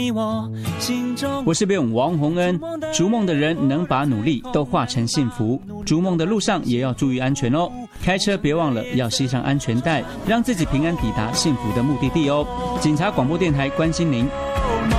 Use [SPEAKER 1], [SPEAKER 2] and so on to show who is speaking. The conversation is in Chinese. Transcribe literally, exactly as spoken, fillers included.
[SPEAKER 1] 我是编王洪恩。逐梦的人能把努力都化成幸福，逐梦的路上也要注意安全哦。开车别忘了要系上安全带，让自己平安抵达幸福的目的地哦。警察广播电台关心您。